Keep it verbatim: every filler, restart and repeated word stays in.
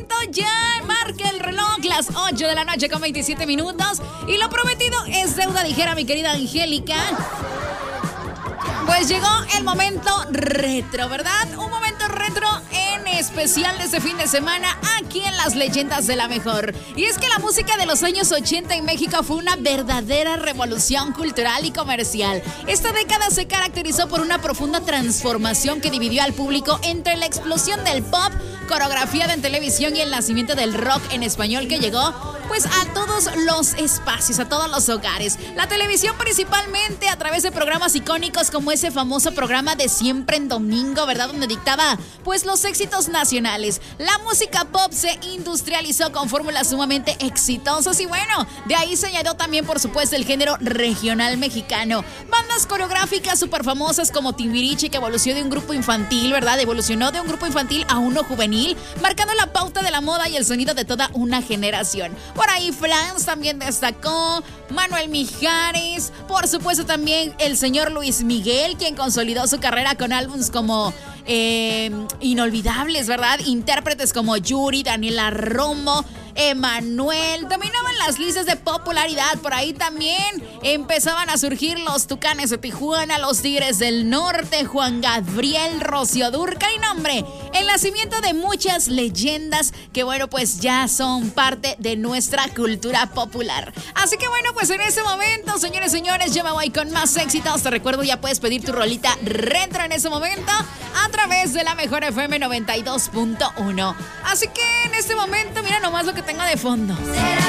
Ya marca el reloj las ocho de la noche con veintisiete minutos. Y lo prometido es deuda, dijera mi querida Angélica. Pues llegó el momento retro, ¿verdad? Un momento retro en especial de este fin de semana aquí en Las Leyendas de la Mejor. Y es que la música de los años ochenta en México fue una verdadera revolución cultural y comercial. Esta década se caracterizó por una profunda transformación que dividió al público entre la explosión del pop, coreografiada en televisión, y el nacimiento del rock en español, que llegó pues a todos los espacios, a todos los hogares. La televisión, principalmente a través de programas icónicos como ese famoso programa de Siempre en Domingo, ¿verdad? Donde dictaba pues los éxitos nacionales. La música pop se industrializó con fórmulas sumamente exitosas y bueno, de ahí se añadió también, por supuesto, el género regional mexicano. Bandas coreográficas súper famosas como Timbiriche, que evolucionó de un grupo infantil, ¿verdad? Evolucionó de un grupo infantil a uno juvenil, marcando la pauta de la moda y el sonido de toda una generación. Por ahí Flans también destacó, Manuel Mijares, por supuesto también el señor Luis Miguel, quien consolidó su carrera con álbumes como eh, inolvidables, ¿verdad? Intérpretes como Yuri, Daniela Romo, Emanuel, dominaban las listas de popularidad. Por ahí también empezaban a surgir los Tucanes de Tijuana, los Tigres del Norte, Juan Gabriel, Rocío Dúrcal y nombre, el nacimiento de muchas leyendas que bueno, pues ya son parte de nuestra cultura popular. Así que bueno, pues en este momento, señores, señores, yo me voy con más éxitos. Te recuerdo, ya puedes pedir tu rolita retro en ese momento a través de la Mejor F M noventa y dos punto uno. Así que en este momento, mira nomás lo que tengo de fondo.